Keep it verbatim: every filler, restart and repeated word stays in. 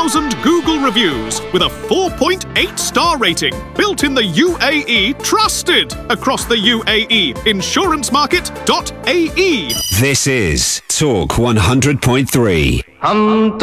thousand Google reviews with a four point eight star rating. Built in the U A E, trusted across the U A E. insurance market dot A E. This is Talk one hundred point three. हम